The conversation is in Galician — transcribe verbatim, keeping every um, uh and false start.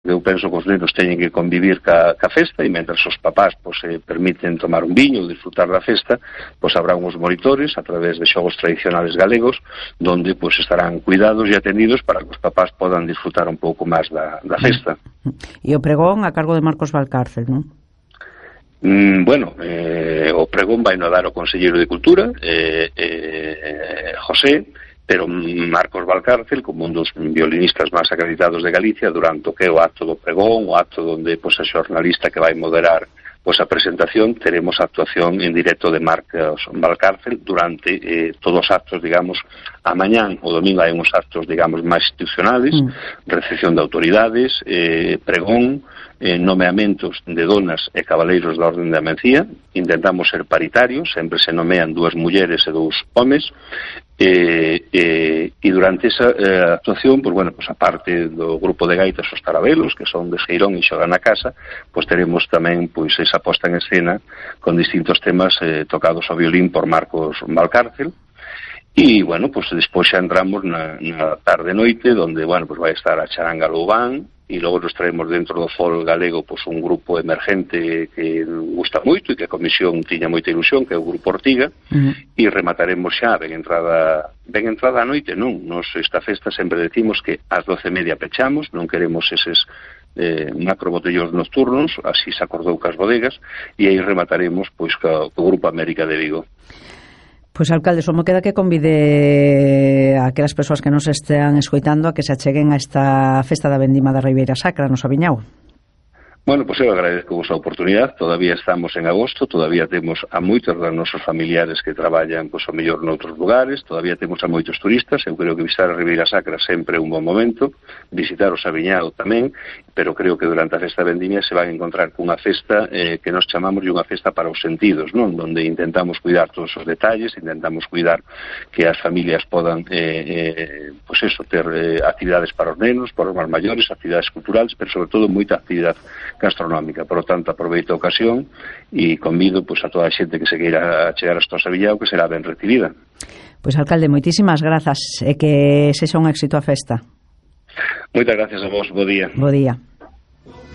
Eu penso que os nenos teñen que convivir ca, ca festa, e mentras os papás pois, eh, permiten tomar un viño, disfrutar da festa, pois habrá uns monitores a través de xogos tradicionales galegos, donde pois estarán cuidados e atendidos para que os papás podan disfrutar un pouco máis da, da festa. E o pregón a cargo de Marcos Valcárcel, non? Mm, bueno, eh, o pregón vai no dar o Conselleiro de Cultura, eh, eh, José, pero Marcos Valcárcel, como un dos violinistas máis acreditados de Galicia, durante o que é o acto do pregón, o acto onde pois, a xornalista que vai moderar pois, a presentación, teremos a actuación en directo de Marcos Valcárcel durante eh, todos os actos, digamos, a mañán, o domingo hai uns actos, digamos, máis institucionales, mm. recepción de autoridades, eh, pregón, eh, nomeamentos de donas e cabaleiros da Orden da Mencía. Intentamos ser paritarios, sempre se nomean dúas mulleres e dous homes, e, e, e durante esa eh, actuación, pues, bueno, pues, aparte do grupo de gaitas os tarabelos, que son de Xeirón e xogan na casa, pues, teremos tamén pues, esa posta en escena con distintos temas eh, tocados ao violín por Marcos Valcárcel. E, bueno, pues despois xa entramos na, na tarde-noite, donde, bueno, pues vai estar a Charanga Loubán, e logo nos traemos dentro do folk galego pues, un grupo emergente que gusta moito e que a comisión tiña moita ilusión, que é o Grupo Ortiga, uh-huh. e remataremos xa ben entrada ben entrada a noite, non? Nos esta festa sempre decimos que ás doce e media pechamos, non queremos eses eh, macro botellóns nocturnos, así se acordou cas bodegas, e aí remataremos pois co, co Grupo América de Vigo. Pois, alcalde, só me queda que convide a aquelas persoas que nos estean escoitando a que se acheguen a esta festa da Vendima da Ribeira Sacra, no Sabiñao. Bueno, pois eu agradezco vos a oportunidade. Todavía estamos en agosto, todavía temos a moitos dos nosos familiares que traballan, pois, o mellor noutros lugares, todavía temos a moitos turistas. Eu creo que visitar a Ribeira Sacra sempre é un bon momento, visitar o Sabiñao tamén, pero creo que durante a festa vendimia se van a encontrar cunha festa eh, que nos chamamos de unha festa para os sentidos, non? Donde intentamos cuidar todos os detalles, intentamos cuidar que as familias podan eh, eh, pois eso, ter eh, actividades para os nenos, para os máis maiores, actividades culturales, pero sobre todo moita actividade gastronómica. Por lo tanto, aproveito a ocasión e convido pues, a toda a xente que se queira chegar a Estos Sabiñao que será ben recibida. Pois, alcalde, moitísimas grazas e que sexa un éxito a festa. Moitas gracias a vos, bo día. Bo día.